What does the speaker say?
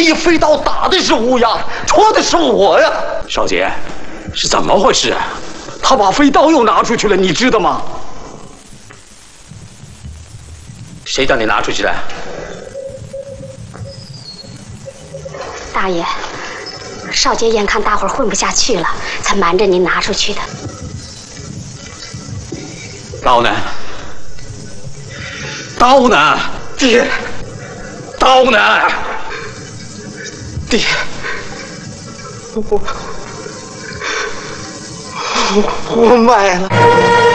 一飞刀打的是乌鸦，戳的是我呀！ 少杰，是怎么回事啊？ 他把飞刀又拿出去了，你知道吗？ 谁叫你拿出去的？ 大爷，少杰眼看大伙儿混不下去了，才瞒着您拿出去的。 刀呢？刀呢？ 爹， 刀呢？ 爹，我卖了。